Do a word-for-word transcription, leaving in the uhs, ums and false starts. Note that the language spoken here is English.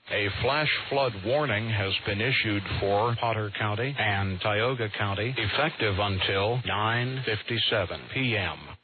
A flash flood warning has been issued for Potter County and Tioga County, effective until nine fifty-seven p.m.